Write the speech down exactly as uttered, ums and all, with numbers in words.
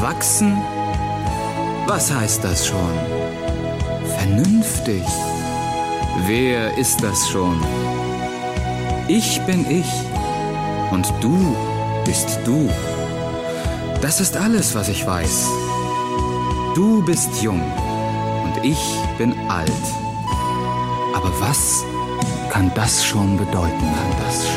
Erwachsen? Was heißt das schon? Vernünftig? Wer ist das schon? Ich bin ich und du bist du. Das ist alles, was ich weiß. Du bist jung und ich bin alt. Aber was kann das schon bedeuten? Kann das